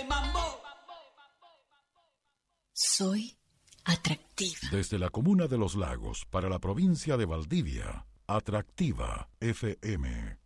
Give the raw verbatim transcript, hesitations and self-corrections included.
mambo. Soy atractiva. Desde la comuna de Los Lagos para la provincia de Valdivia, Atractiva F M.